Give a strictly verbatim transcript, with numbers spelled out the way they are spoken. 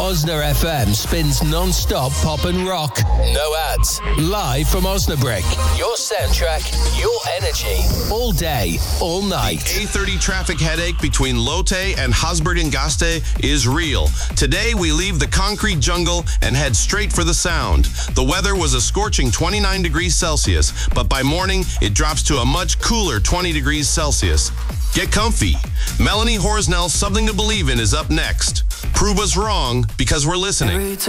Osna F M spins non-stop pop and rock. No ads. Live from Osnabrück. Your soundtrack, your energy. All day, all night. The A thirty traffic headache between Lotte and Hasbert and Gaste is real. Today, we leave the concrete jungle and head straight for the sound. The weather was a scorching twenty-nine degrees Celsius, but by morning, it drops to a much cooler twenty degrees Celsius. Get comfy. Melanie Horsnell's Something to Believe In is up next. Prove us wrong because we're listening.